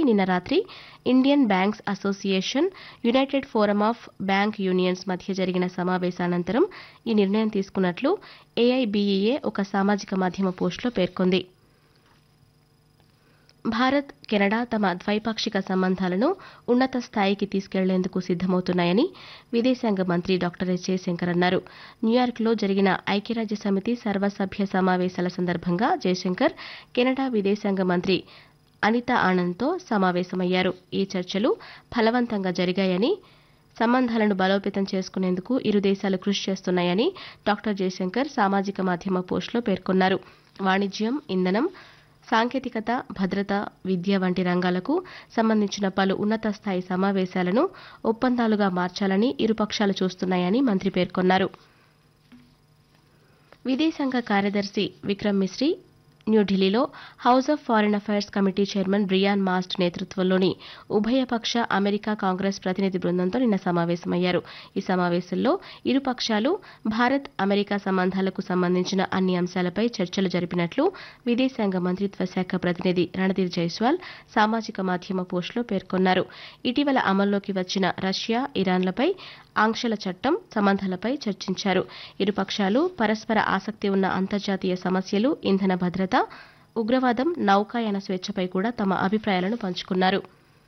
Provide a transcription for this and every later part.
నిన్న రాత్రి Indian banks association, United forum of bank unions మధ్య జరిగిన సమావేశానంతరం ఈ నిర్ణయం తీసుకున్నట్లు ఏఐబీఈఏ ఒక సామాజిక మాధ్యమ పోస్టులో పేర్కొంది. భారత్, కెనడా తమ ద్వైపాక్షిక సంబంధాలను ఉన్నత స్థాయికి తీసుకెళ్లేందుకు సిద్దమవుతున్నాయని విదేశాంగ మంత్రి డాక్టర్ ఎస్ జయశంకర్ అన్నారు. న్యూయార్క్లో జరిగిన ఐక్యరాజ్యసమితి సర్వసభ్య సమావేశాల సందర్భంగా జయశంకర్ కెనడా విదేశాంగ మంత్రి అనితా ఆనంద్తో సమావేశమయ్యారు. ఈ చర్చలు ఫలవంతంగా జరిగాయని, సంబంధాలను బలోపేతం చేసుకునేందుకు ఇరు దేశాలు కృషి చేస్తున్నాయని డాక్టర్ జయశంకర్ సామాజిక మాధ్యమ పోస్టులో పేర్కొన్నారు. వాణిజ్యం, ఇంధనం, సాంకేతికత, భద్రత, విద్య వంటి రంగాలకు సంబంధించిన పలు ఉన్నత స్థాయి సమావేశాలను ఒప్పందాలుగా మార్చాలని ఇరుపక్షాలు చూస్తున్నాయని మంత్రి పేర్కొన్నారు. విదేశాంగ కార్యదర్శి విక్రమ్ మిస్రీ న్యూఢిల్లీలో house of foreign affairs committee chairman Brian mast నేతృత్వంలోని ఉభయపక్ష అమెరికా కాంగ్రెస్ ప్రతినిధి బృందంతో నిన్న సమావేశమయ్యారు. ఈ సమావేశంలో ఇరు పక్షాలు భారత్ అమెరికా సంబంధాలకు సంబంధించిన అన్ని అంశాలపై చర్చలు జరిపినట్లు విదేశాంగ మంత్రిత్వ శాఖ ప్రతినిధి రణధీర్ జైస్వాల్ సామాజిక మాధ్యమ పోస్టులో పేర్కొన్నారు. ఇటీవల అమల్లోకి వచ్చిన రష్యా, ఇరాన్లపై ఆంక్షల చట్టం సంబంధాలపై చర్చించారు. ఇరు పక్షాలు పరస్పర ఆసక్తి ఉన్న అంతర్జాతీయ సమస్యలు, ఇంధన భద్రత, ఉగ్రవాదం, నౌకాయాన స్వేచ్ఛపై కూడా తమ అభిప్రాయాలను పంచుకున్నారు.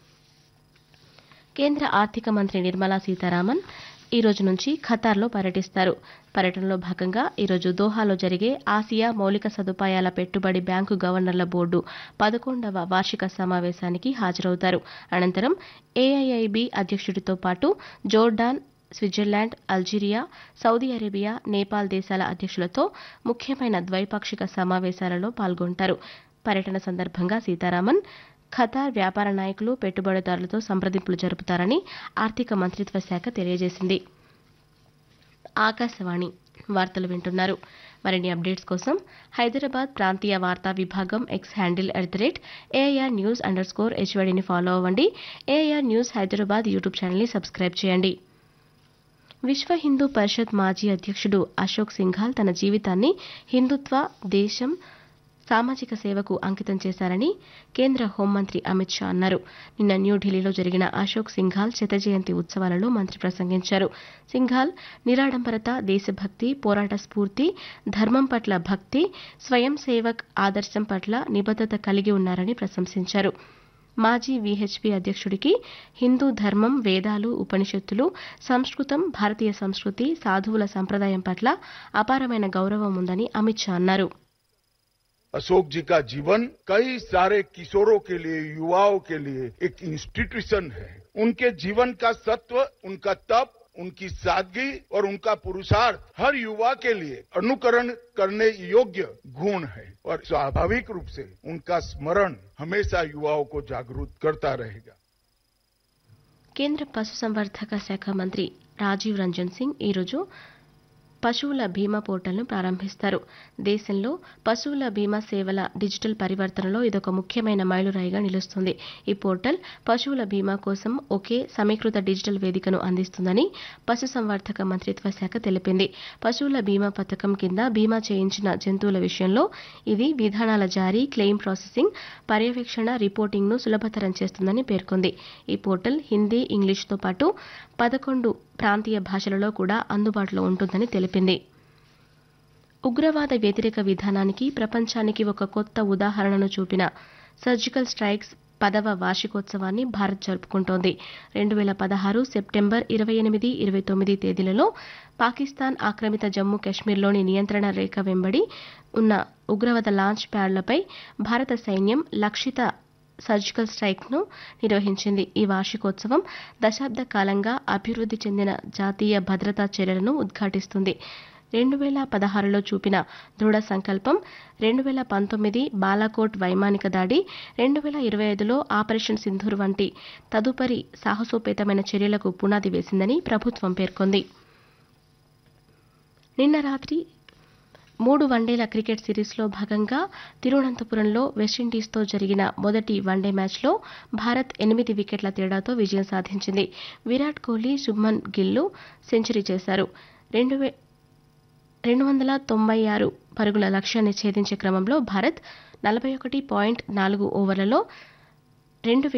కేంద్ర ఆర్థిక మంత్రి నిర్మలా సీతారామన్ ఈ రోజు నుంచి ఖతార్లో పర్యటిస్తారు. పర్యటనలో భాగంగా ఈరోజు దోహాలో జరిగే ఆసియా మౌలిక సదుపాయాల పెట్టుబడి బ్యాంకు గవర్నర్ల బోర్డు 11వ వార్షిక సమావేశానికి హాజరవుతారు. అనంతరం ఏఐఐబి అధ్యక్షుడితో పాటు Jordan, Switzerland, Algeria, Saudi Arabia, Nepal దేశాల అధ్యక్షులతో ముఖ్యమైన ద్వైపాక్షిక సమావేశాలలో పాల్గొంటారు. పర్యటన సందర్భంగా సీతారామన్ ఖతార్ వ్యాపార నాయకులు, పెట్టుబడిదారులతో సంప్రదింపులు జరుపుతారని ఆర్థిక మంత్రిత్వ శాఖ తెలియజేసింది. ఆకాశవాణి వార్తలు వింటున్నారు. మరిన్ని అప్డేట్స్ కోసం హైదరాబాద్ ప్రాంతీయ వార్తా విభాగం ఎక్స్ హ్యాండిల్ @AIR News_HYDని ఫాలో అవ్వండి. AIR న్యూస్ హైదరాబాద్ యూట్యూబ్ ఛానల్ని సబ్స్క్రైబ్ చేయండి. విశ్వ హిందూ పరిషత్ మాజీ అధ్యక్షుడు అశోక్ సింఘాల్ తన జీవితాన్ని హిందుత్వ, దేశం, సామాజిక సేవకు అంకితం చేశారని కేంద్ర హోంమంత్రి అమిత్ షా అన్నారు. నిన్న న్యూఢిల్లీలో జరిగిన అశోక్ సింఘాల్ శతజయంతి ఉత్సవాలలో మంత్రి ప్రసంగించారు. సింఘాల్ నిరాడంబరత, దేశభక్తి, పోరాట స్ఫూర్తి, ధర్మం పట్ల భక్తి, స్వయం సేవక్ ఆదర్శం పట్ల నిబద్ధత కలిగి ఉన్నారని ప్రశంసించారు. మాజీ వీహెచ్పీ అధ్యక్షుడికి హిందూ ధర్మం, వేదాలు, ఉపనిషత్తులు, సంస్కృతం, భారతీయ సంస్కృతి, సాధువుల సంప్రదాయం పట్ల అపారమైన గౌరవం ఉందని అమిత్ షా అన్నారు. अशोक जी का जीवन कई सारे किशोरों के लिए, युवाओं के लिए एक इंस्टीट्यूशन है. उनके जीवन का सत्व, उनका तप, उनकी सादगी और उनका पुरुषार्थ हर युवा के लिए अनुकरण करने योग्य गुण है और स्वाभाविक रूप से उनका स्मरण हमेशा युवाओं को जागरूक करता रहेगा. కేంద్ర పశుసంవర్ధక శాఖ మంత్రి రాజీవ్ రంజన్ సింగ్ ఈరోజు పశువుల బీమా పోర్టల్ను ప్రారంభిస్తారు. దేశంలో పశువుల బీమా సేవల డిజిటల్ పరివర్తనలో ఇదొక ముఖ్యమైన మైలురాయిగా నిలుస్తుంది. ఈ పోర్టల్ పశువుల బీమా కోసం ఒకే సమీకృత డిజిటల్ వేదికను అందిస్తుందని పశుసంవర్ధక మంత్రిత్వ శాఖ తెలిపింది. పశువుల బీమా పథకం కింద బీమా చేయించిన జంతువుల విషయంలో ఇది విధానాల జారీ, క్లెయిమ్ ప్రాసెసింగ్, పర్యవేక్షణ, రిపోర్టింగ్ను సులభతరం చేస్తుందని పేర్కొంది. ఈ పోర్టల్ హిందీ, ఇంగ్లీష్తో పాటు 11 ప్రాంతీయ భాషలలో కూడా అందుబాటులో ఉంటుందని తెలిపింది. ఉగ్రవాద వ్యతిరేక విధానానికి ప్రపంచానికి ఒక కొత్త ఉదాహరణను చూపిన సర్జికల్ స్ట్రైక్స్ 10వ వార్షికోత్సవాన్ని భారత్ జరుపుకుంటోంది. 2016 సెప్టెంబర్ 28, 29 తేదీలలో పాకిస్తాన్ ఆక్రమిత జమ్మూ కాశ్మీర్లోని నియంత్రణ రేఖ వెంబడి ఉన్న ఉగ్రవాద లాంచ్ ప్యాడ్లపై భారత సైన్యం లక్షిత సర్జికల్ స్ట్రైక్ను నిర్వహించింది. ఈ వార్షికోత్సవం దశాబ్ద కాలంగా అభివృద్ధి చెందిన జాతీయ భద్రతా చర్యలను ఉద్ఘాటిస్తుంది. 2016లో చూపిన దృఢ సంకల్పం, 2019 బాలాకోట్ వైమానిక దాడి, 2025లో ఆపరేషన్ సింధూర్ వంటి తదుపరి సాహసోపేతమైన చర్యలకు పునాది వేసిందని ప్రభుత్వం పేర్కొంది. నిన్న రాత్రి 3 వన్డేల క్రికెట్ సిరీస్లో భాగంగా తిరువనంతపురంలో వెస్టిండీస్తో జరిగిన మొదటి వన్డే మ్యాచ్లో భారత్ 8 వికెట్ల తేడాతో విజయం సాధించింది. విరాట్ కోహ్లీ, శుభ్మన్ గిల్లు సెంచరీ చేశారు. 296 పరుగుల లక్ష్యాన్ని ఛేదించే క్రమంలో భారత్ 41.4 ఓవర్లలో 2